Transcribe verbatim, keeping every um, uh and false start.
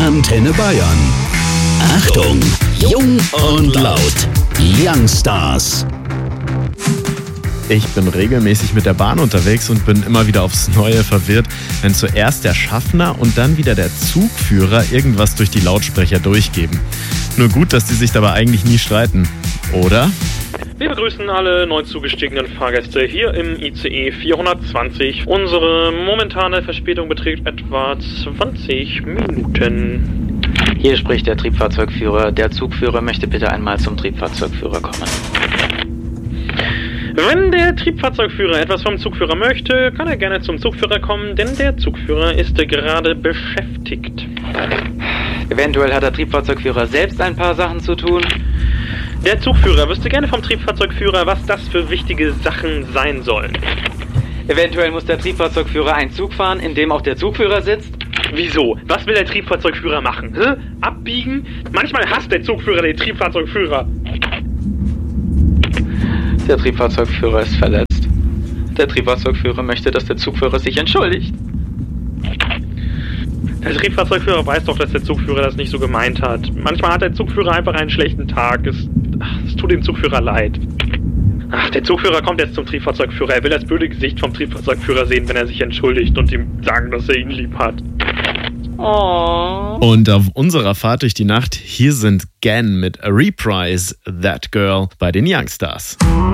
Antenne Bayern. Achtung, jung und laut. Youngstars. Ich bin regelmäßig mit der Bahn unterwegs und bin immer wieder aufs Neue verwirrt, wenn zuerst der Schaffner und dann wieder der Zugführer irgendwas durch die Lautsprecher durchgeben. Nur gut, dass die sich dabei eigentlich nie streiten, oder? Wir begrüßen alle neu zugestiegenen Fahrgäste hier im I C E vierhundertzwanzig. Unsere momentane Verspätung beträgt etwa zwanzig Minuten. Hier spricht der Triebfahrzeugführer. Der Zugführer möchte bitte einmal zum Triebfahrzeugführer kommen. Wenn der Triebfahrzeugführer etwas vom Zugführer möchte, kann er gerne zum Zugführer kommen, denn der Zugführer ist gerade beschäftigt. Eventuell hat der Triebfahrzeugführer selbst ein paar Sachen zu tun. Der Zugführer wüsste gerne vom Triebfahrzeugführer, was das für wichtige Sachen sein sollen. Eventuell muss der Triebfahrzeugführer einen Zug fahren, in dem auch der Zugführer sitzt. Wieso? Was will der Triebfahrzeugführer machen? Hä? Abbiegen? Manchmal hasst der Zugführer den Triebfahrzeugführer. Der Triebfahrzeugführer ist verletzt. Der Triebfahrzeugführer möchte, dass der Zugführer sich entschuldigt. Der Triebfahrzeugführer weiß doch, dass der Zugführer das nicht so gemeint hat. Manchmal hat der Zugführer einfach einen schlechten Tag. Es, ach, es tut dem Zugführer leid. Ach, der Zugführer kommt jetzt zum Triebfahrzeugführer. Er will das blöde Gesicht vom Triebfahrzeugführer sehen, wenn er sich entschuldigt und ihm sagen, dass er ihn lieb hat. Oh. Und auf unserer Fahrt durch die Nacht, hier sind Gan mit A Reprise, That Girl bei den Youngstars.